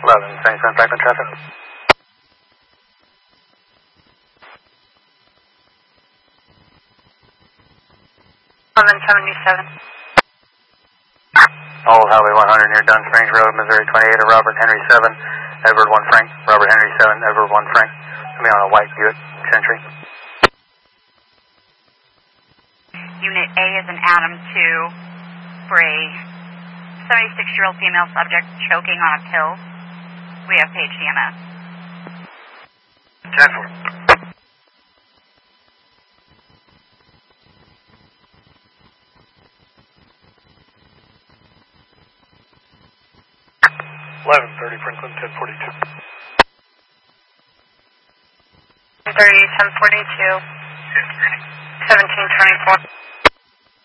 1177 Franklin traffic. 1177. Old Highway 100 near Dunn Springs Road, Missouri 28 of Robert Henry 7, Edward 1 Frank, Robert Henry 7, Edward 1 Frank. Coming on a white Buick Century. Unit A is an Adam 2 for a 76-year-old female subject choking on a pill. We have page CMS. 10-4. Franklin 1042. 1042. 1724.